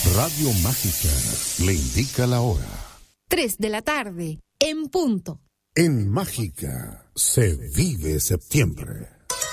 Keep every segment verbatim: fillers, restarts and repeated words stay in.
Radio Mágica le indica la hora. Tres de la tarde, en punto. En Mágica se vive septiembre.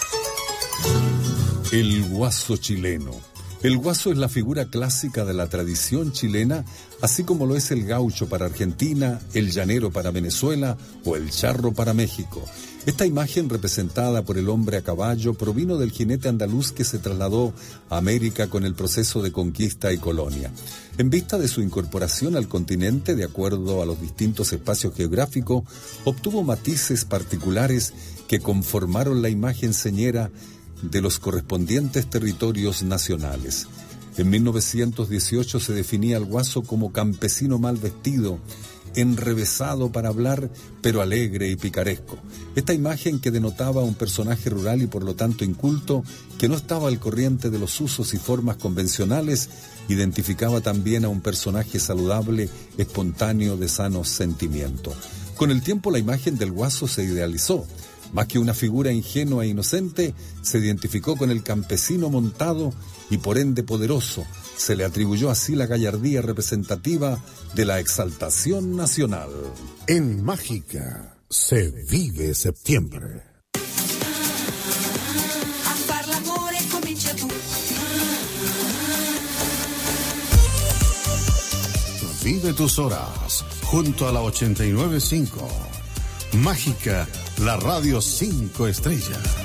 El guaso chileno. El guaso es la figura clásica de la tradición chilena, así como lo es el gaucho para Argentina, el llanero para Venezuela o el charro para México. Esta imagen representada por el hombre a caballo provino del jinete andaluz que se trasladó a América con el proceso de conquista y colonia. En vista de su incorporación al continente, de acuerdo a los distintos espacios geográficos, obtuvo matices particulares que conformaron la imagen señera de los correspondientes territorios nacionales. En mil novecientos dieciocho se definía al guaso como campesino mal vestido, enrevesado para hablar, pero alegre y picaresco. Esta imagen, que denotaba a un personaje rural y por lo tanto inculto, que no estaba al corriente de los usos y formas convencionales, identificaba también a un personaje saludable, espontáneo, de sanos sentimientos. Con el tiempo la imagen del guaso se idealizó. Más que una figura ingenua e inocente, se identificó con el campesino montado y por ende poderoso. Se le atribuyó así la gallardía representativa de la exaltación nacional. En Mágica se vive septiembre. A far l'amore comincia tu. Vive tus horas junto a la ochenta y nueve punto cinco. Mágica, la radio cinco estrellas.